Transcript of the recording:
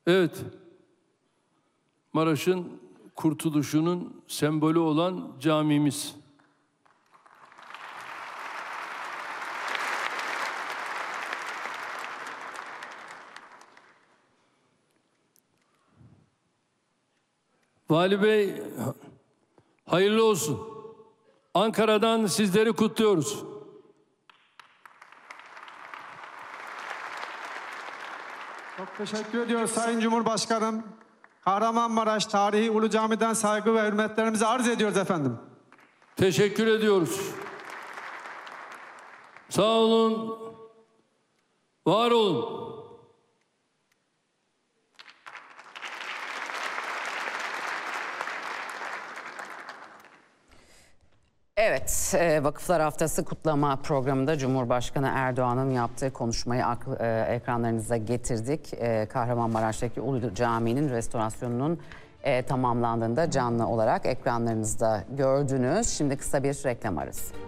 Evet, Maraş'ın kurtuluşunun sembolü olan camimiz. Vali Bey, hayırlı olsun. Ankara'dan sizleri kutluyoruz. Çok teşekkür ediyoruz Sayın Cumhurbaşkanım. Kahramanmaraş Tarihi Ulu Cami'den saygı ve hürmetlerimizi arz ediyoruz efendim. Teşekkür ediyoruz. Sağ olun, var olun. Evet, Vakıflar Haftası kutlama programında Cumhurbaşkanı Erdoğan'ın yaptığı konuşmayı ekranlarınıza getirdik. Kahramanmaraş'taki Ulu Cami'nin restorasyonunun tamamlandığında canlı olarak ekranlarınızda gördünüz. Şimdi kısa bir reklam arası.